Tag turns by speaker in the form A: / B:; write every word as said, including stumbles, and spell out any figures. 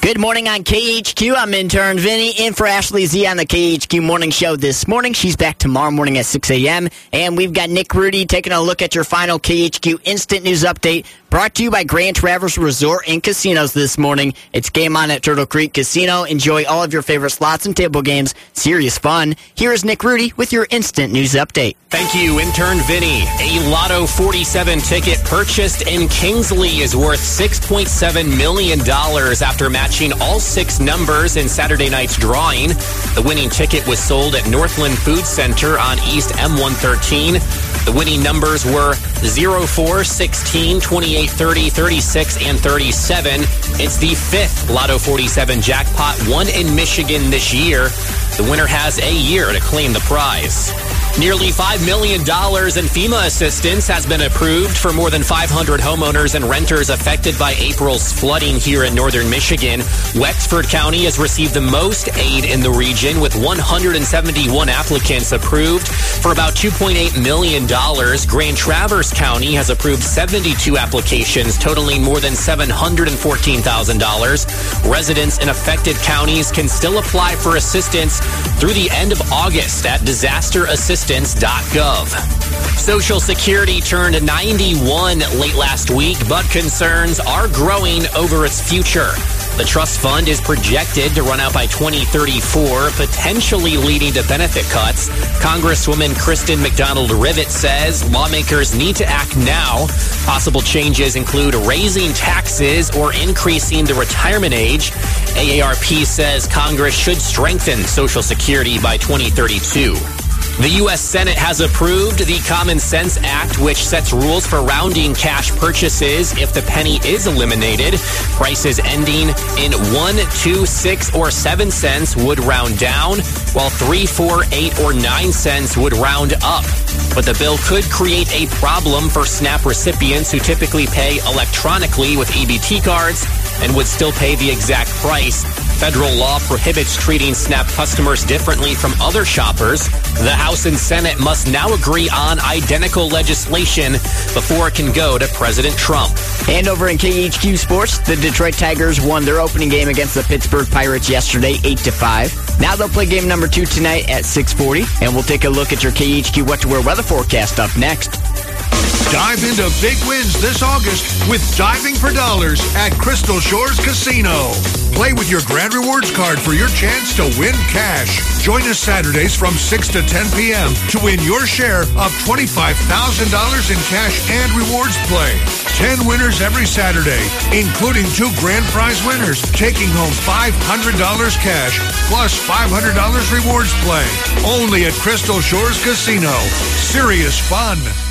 A: Good morning on K H Q. I'm intern Vinny in for Ashley Z on the K H Q Morning Show this morning. She's back tomorrow morning at six a.m. And we've got Nick Rudy taking a look at your final K H Q Instant News Update brought to you by Grand Traverse Resort and Casinos this morning. It's game on at Turtle Creek Casino. Enjoy all of your favorite slots and table games. Serious fun. Here is Nick Rudy with your Instant News Update.
B: Thank you, intern Vinny. A Lotto forty-seven ticket purchased in Kingsley is worth six point seven million dollars after matching all six numbers in Saturday night's drawing. The winning ticket was sold at Northland Food Center on East M one thirteen. The winning numbers were zero, four, sixteen, twenty-eight, thirty, thirty-six, and thirty-seven. It's the fifth Lotto forty-seven jackpot won in Michigan this year. The winner has a year to claim the prize. Nearly five million dollars in FEMA assistance has been approved for more than five hundred homeowners and renters affected by April's flooding here in northern Michigan. Wexford County has received the most aid in the region with one hundred seventy-one applicants approved for about two point eight million dollars. Grand Traverse County has approved seventy-two applications totaling more than seven hundred fourteen thousand dollars. Residents in affected counties can still apply for assistance through the end of August at disaster assistance dot gov. Social Security turned ninety-one late last week, but concerns are growing over its future. The trust fund is projected to run out by twenty thirty-four, potentially leading to benefit cuts. Congresswoman Kristen McDonald-Rivet says lawmakers need to act now. Possible changes include raising taxes or increasing the retirement age. A A R P says Congress should strengthen Social Security by twenty thirty-two. The U S Senate has approved the Common Sense Act, which sets rules for rounding cash purchases if the penny is eliminated. Prices ending in one, two, six, or seven cents would round down, while three, four, eight, or nine cents would round up. But the bill could create a problem for SNAP recipients who typically pay electronically with E B T cards and would still pay the exact price. Federal law prohibits treating SNAP customers differently from other shoppers. The House and Senate must now agree on identical legislation before it can go to President Trump.
A: And over in K H Q Sports, the Detroit Tigers won their opening game against the Pittsburgh Pirates yesterday, eight to five. Now they'll play game number two tonight at six forty, and we'll take a look at your K H Q What to Wear weather forecast up next.
C: Dive into big wins this August with Diving for Dollars at Crystal Shores Casino. Play with your Grand Rewards card for your chance to win cash. Join us Saturdays from six to ten p.m. to win your share of twenty-five thousand dollars in cash and rewards play. ten winners every Saturday, including two grand prize winners, taking home five hundred dollars cash plus five hundred dollars rewards play. Only at Crystal Shores Casino. Serious fun.